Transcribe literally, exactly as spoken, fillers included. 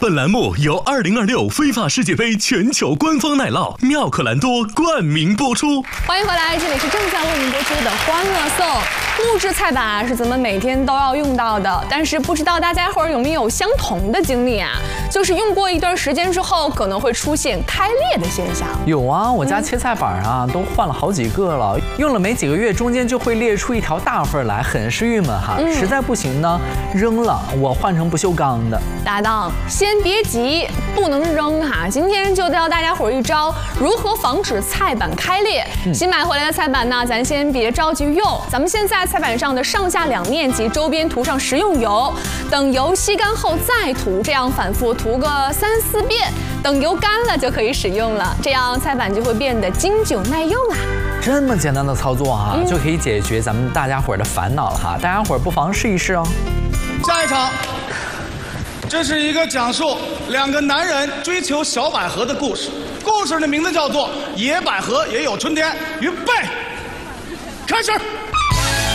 本栏目由二零二六非法世界杯全球官方奶酪妙可蓝多冠名播出。 欢迎回来，这里是正在为您播出的欢乐颂。木质菜板啊，是咱们每天都要用到的，但是不知道大家伙儿有没有相同的经历啊？就是用过一段时间之后，可能会出现开裂的现象。 有啊，我家切菜板啊、嗯、都换了好几个了，用了没几个月，中间就会裂出一条大缝来，很是郁闷哈。嗯、实在不行呢，扔了，我换成不锈钢的。 搭档，先别急，不能扔哈。今天就教大家伙儿一招，如何防止菜板开裂。嗯、新买回来的菜板呢，咱先别着急用，咱们先在菜板上的上下两面及周边涂上食用油，等油吸干后再涂，这样反复涂个三四遍，等油干了就可以使用了，这样菜板就会变得经久耐用啦。 这么简单的操作哈、啊，嗯、就可以解决咱们大家伙儿的烦恼了哈，大家伙儿不妨试一试哦。 下一场，这是一个讲述两个男人追求小百合的故事，故事的名字叫做《野百合也有春天》。预备，开始。